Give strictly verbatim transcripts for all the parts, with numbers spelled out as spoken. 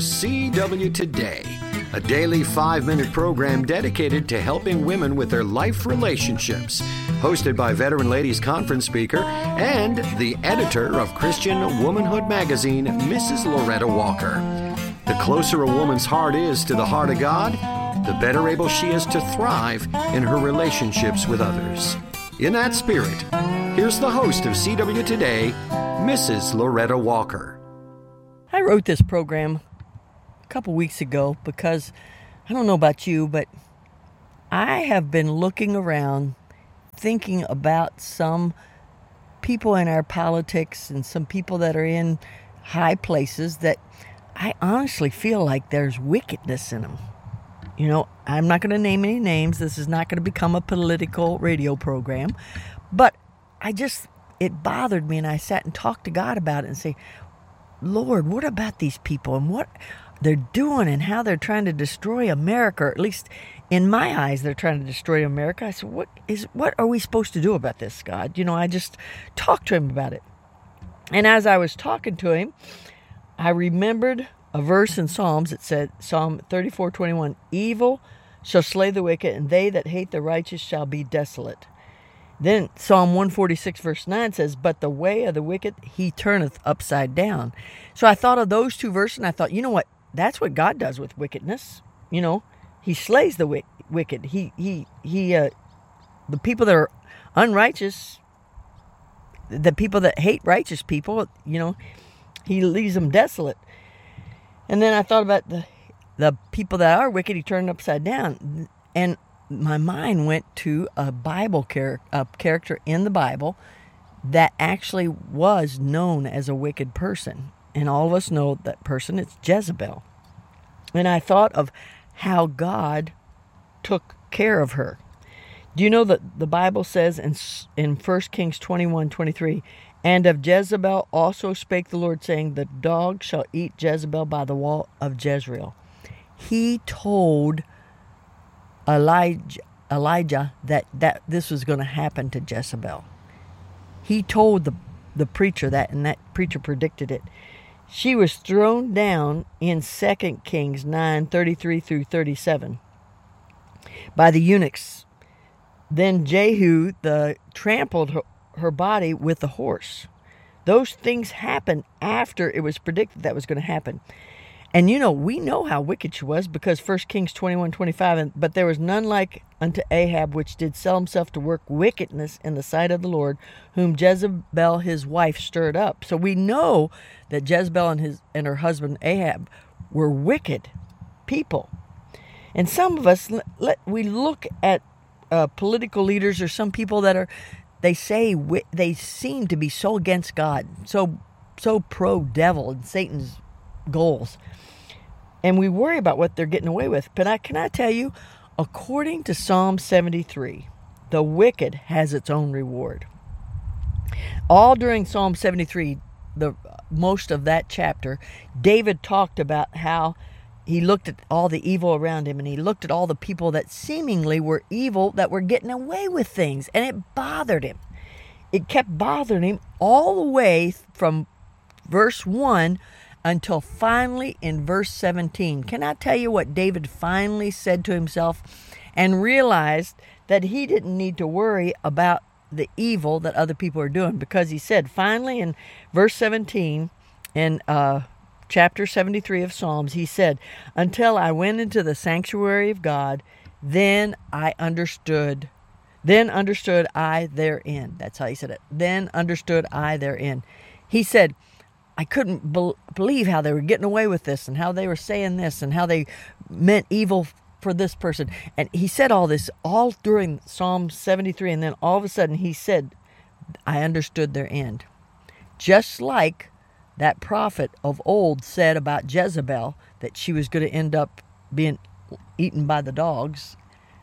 C W Today, a daily five-minute program dedicated to helping women with their life relationships. Hosted by Veteran Ladies Conference speaker and the editor of Christian Womanhood magazine, Missus Loretta Walker. The closer a woman's heart is to the heart of God, the better able she is to thrive in her relationships with others. In that spirit, here's the host of C W Today, Missus Loretta Walker. I wrote this program a couple weeks ago because, I don't know about you, but I have been looking around thinking about some people in our politics and some people that are in high places that I honestly feel like there's wickedness in them. You know, I'm not going to name any names. This is not going to become a political radio program. But I just, it bothered me, and I sat and talked to God about it and say, Lord, what about these people and what they're doing and how they're trying to destroy America, or at least in my eyes, they're trying to destroy America. I said, what is, what are we supposed to do about this, God? You know, I just talked to him about it. And as I was talking to him, I remembered a verse in Psalms. It said, Psalm thirty-four twenty-one, evil shall slay the wicked, and they that hate the righteous shall be desolate. Then Psalm one forty-six verse nine says, but the way of the wicked he turneth upside down. So I thought of those two verses, and I thought, you know what? That's what God does with wickedness. You know, he slays the wick- wicked. He, he, he, uh, the people that are unrighteous, the people that hate righteous people, you know, he leaves them desolate. And then I thought about the the people that are wicked, he turned upside down. And my mind went to a Bible char- a character in the Bible that actually was known as a wicked person. And all of us know that person. It's Jezebel. And I thought of how God took care of her. Do you know that the Bible says in in First Kings twenty-one twenty-three, and of Jezebel also spake the Lord, saying, the dog shall eat Jezebel by the wall of Jezreel. He told Elijah, Elijah that, that this was going to happen to Jezebel. He told the, the preacher that, and that preacher predicted it. She was thrown down in Second Kings nine thirty-three through thirty-seven by the eunuchs. Then Jehu the trampled her, her body with a horse. Those things happened after it was predicted that was going to happen. And you know, we know how wicked she was because First Kings twenty-one twenty-five, and, but there was none like unto Ahab, which did sell himself to work wickedness in the sight of the Lord, whom Jezebel his wife stirred up. So we know that Jezebel and his and her husband Ahab were wicked people. And some of us, let, we look at uh, political leaders or some people that are, they say, they seem to be so against God, so so pro-devil and Satan's goals. And we worry about what they're getting away with. But I, can I tell you, according to Psalm seventy-three, the wicked has its own reward. All during Psalm seventy-three, the most of that chapter, David talked about how he looked at all the evil around him, and he looked at all the people that seemingly were evil that were getting away with things, and it bothered him. It kept bothering him all the way from verse one until finally in verse seventeen. Can I tell you what David finally said to himself and realized that he didn't need to worry about the evil that other people are doing? Because he said finally in verse seventeen in uh, chapter seventy-three of Psalms, he said, until I went into the sanctuary of God, then I understood, then understood I therein. That's how he said it. Then understood I therein. He said, I couldn't be- believe how they were getting away with this and how they were saying this and how they meant evil for this person. And he said all this all during Psalm seventy-three. And then all of a sudden he said, I understood their end. Just like that prophet of old said about Jezebel, that she was going to end up being eaten by the dogs.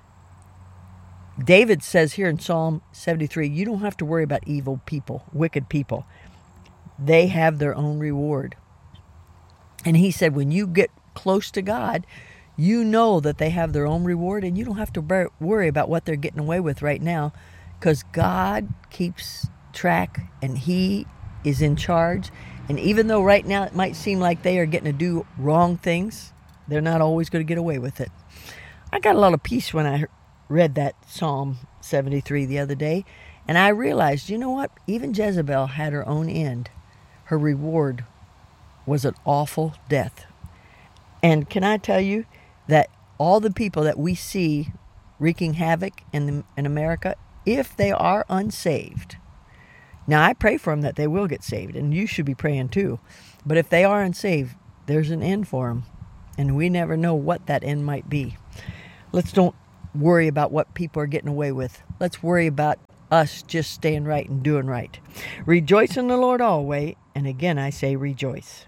David says here in Psalm seventy-three, you don't have to worry about evil people, wicked people. They have their own reward. And he said, when you get close to God, you know that they have their own reward, and you don't have to worry about what they're getting away with right now, because God keeps track, and he is in charge, And even though right now it might seem like they are getting to do wrong things, they're not always going to get away with it. I got a lot of peace when I read that Psalm seventy-three the other day, and I realized, you know what? Even Jezebel had her own end. Her reward was an awful death. And can I tell you that all the people that we see wreaking havoc in, the, in America, if they are unsaved, now I pray for them that they will get saved, and you should be praying too. But if they are unsaved, there's an end for them, and we never know what that end might be. Let's don't worry about what people are getting away with. Let's worry about us just staying right and doing right. Rejoice in the Lord always, and again I say rejoice.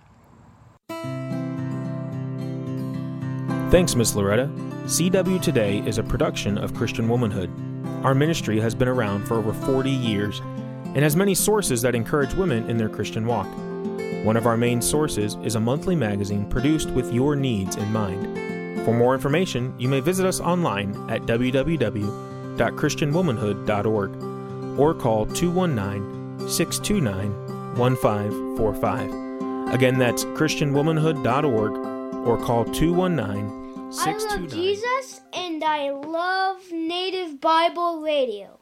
Thanks, Miss Loretta. C W Today is a production of Christian Womanhood. Our ministry has been around for over forty years and has many sources that encourage women in their Christian walk. One of our main sources is a monthly magazine produced with your needs in mind. For more information, you may visit us online at w w w dot christian womanhood dot org or call two one nine, six two nine, one five four five. Again, that's christian womanhood dot org or call two one nine, six two nine. I love Jesus and I love Native Bible Radio.